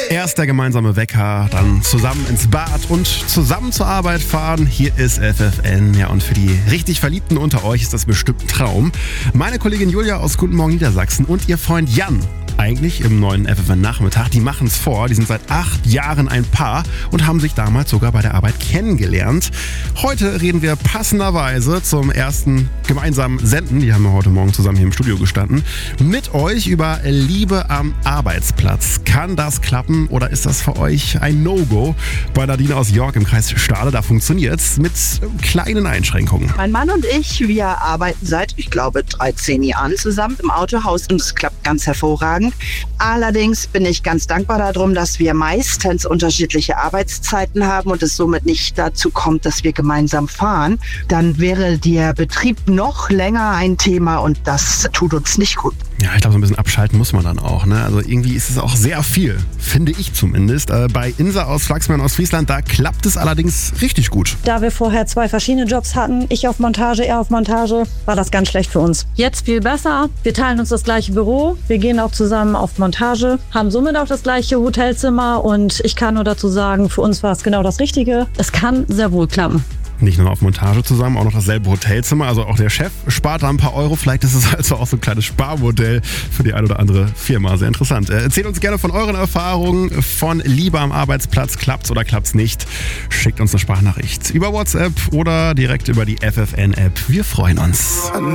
Erst der gemeinsame Wecker, dann zusammen ins Bad und zusammen zur Arbeit fahren. Hier ist FFN. Ja, und für die richtig Verliebten unter euch ist das bestimmt ein Traum. Meine Kollegin Julia aus Guten Morgen Niedersachsen und ihr Freund Jan, eigentlich im neuen FFN-Nachmittag, die machen es vor. Die sind seit 8 Jahren ein Paar und haben sich damals sogar bei der Arbeit kennengelernt. Heute reden wir passenderweise zum ersten gemeinsamen Senden, die haben wir heute Morgen zusammen hier im Studio gestanden, mit euch über Liebe am Arbeitsplatz. Kann das klappen oder ist das für euch ein No-Go? Bei Nadine aus York im Kreis Stade, da funktioniert's mit kleinen Einschränkungen. Mein Mann und ich, wir arbeiten seit, ich glaube, 13 Jahren zusammen im Autohaus und es klappt ganz hervorragend. Allerdings bin ich ganz dankbar darum, dass wir meistens unterschiedliche Arbeitszeiten haben und es somit nicht dazu kommt, dass wir gemeinsam fahren. Dann wäre der Betrieb noch länger ein Thema und das tut uns nicht gut. Ja, ich glaube, so ein bisschen abschalten muss man dann auch, ne? Also irgendwie ist es auch sehr viel, finde ich zumindest. Bei Insa aus Flachsmänner aus Friesland, da klappt es allerdings richtig gut. Da wir vorher 2 verschiedene Jobs hatten, ich auf Montage, er auf Montage, war das ganz schlecht für uns. Jetzt viel besser. Wir teilen uns das gleiche Büro, wir gehen auch zusammen auf Montage, haben somit auch das gleiche Hotelzimmer und ich kann nur dazu sagen, für uns war es genau das Richtige. Es kann sehr wohl klappen. Nicht nur auf Montage zusammen, auch noch dasselbe Hotelzimmer. Also auch der Chef spart da ein paar Euro. Vielleicht ist es also auch so ein kleines Sparmodell für die eine oder andere Firma. Sehr interessant. Erzählt uns gerne von euren Erfahrungen von Liebe am Arbeitsplatz. Klappt's oder klappt's nicht? Schickt uns eine Sprachnachricht über WhatsApp oder direkt über die FFN-App. Wir freuen uns.